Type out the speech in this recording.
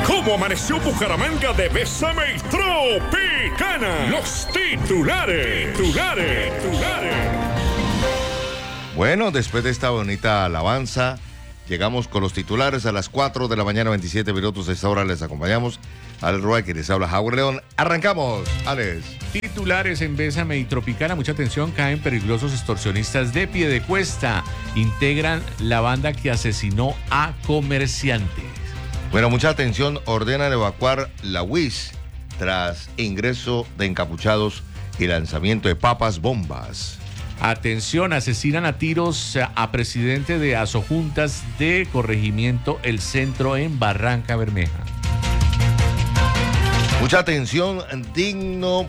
¿Cómo amaneció Bucaramanga de Bésame y Tropicana? Los titulares. Bueno, después de esta bonita alabanza, llegamos con los titulares a las 4 de la mañana, 27 minutos. A esta hora les acompañamos. Alex Roa, que les habla Javier León. Arrancamos, Alex. Titulares en Bésame y Tropicana. Mucha atención, caen peligrosos extorsionistas de Piedecuesta. Integran la banda que asesinó a comerciantes. Bueno, mucha atención, ordenan evacuar la UIS tras ingreso de encapuchados y lanzamiento de papas bombas. Atención, asesinan a tiros a presidente de Asojuntas de Corregimiento El Centro en Barranca Bermeja. Mucha atención, digno